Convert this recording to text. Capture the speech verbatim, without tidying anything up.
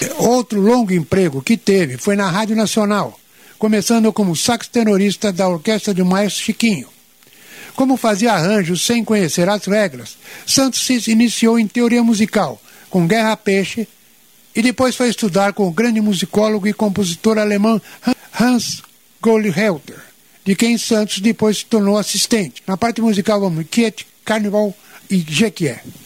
Outro longo emprego que teve foi na Rádio Nacional, começando como sax tenorista da orquestra do maestro Chiquinho. Como fazia arranjos sem conhecer as regras, Santos se iniciou em teoria musical, com Guerra Peixe, e depois foi estudar com o grande musicólogo e compositor alemão Hans Goldhelter, de quem Santos depois se tornou assistente. Na parte musical vamos Kiet, Carnival e Jequié.